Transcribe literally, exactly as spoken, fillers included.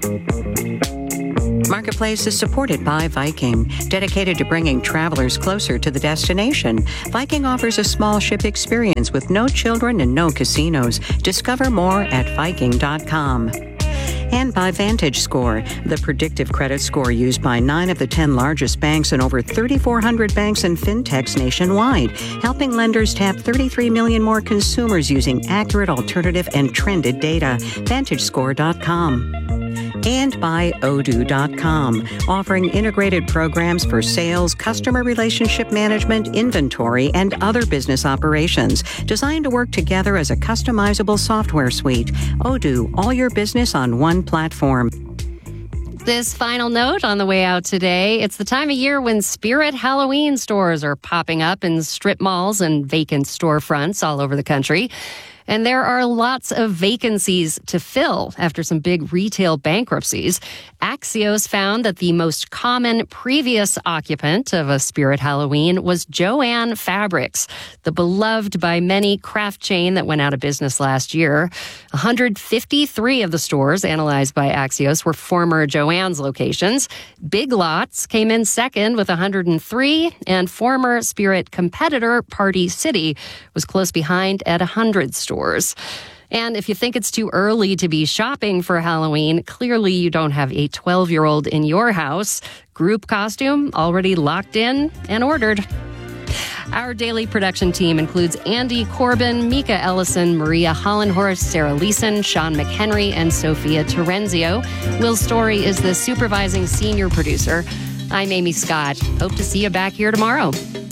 Marketplace is supported by Viking, dedicated to bringing travelers closer to the destination. Viking offers a small ship experience with no children and no casinos. Discover more at Viking dot com. And by VantageScore, the predictive credit score used by nine of the ten largest banks and over thirty-four hundred banks and fintechs nationwide, helping lenders tap thirty-three million more consumers using accurate, alternative, and trended data. VantageScore dot com. And by Odoo dot com, offering integrated programs for sales, customer relationship management, inventory, and other business operations, designed to work together as a customizable software suite. Odoo, all your business on one platform. This final note on the way out today, it's the time of year when Spirit Halloween stores are popping up in strip malls and vacant storefronts all over the country. And there are lots of vacancies to fill after some big retail bankruptcies. Axios found that the most common previous occupant of a Spirit Halloween was Jo-Ann Fabrics, the beloved by many craft chain that went out of business last year. one hundred fifty-three of the stores analyzed by Axios were former Jo-Ann's locations. Big Lots came in second with one hundred three, and former Spirit competitor Party City was close behind at one hundred stores. And if you think it's too early to be shopping for Halloween, clearly you don't have a twelve-year-old in your house. Group costume already locked in and ordered. Our daily production team includes Andy Corbin, Mika Ellison, Maria Hollenhorst, Sarah Leeson, Sean McHenry, and Sophia Terenzio. Will Story is the supervising senior producer. I'm Amy Scott. Hope to see you back here tomorrow.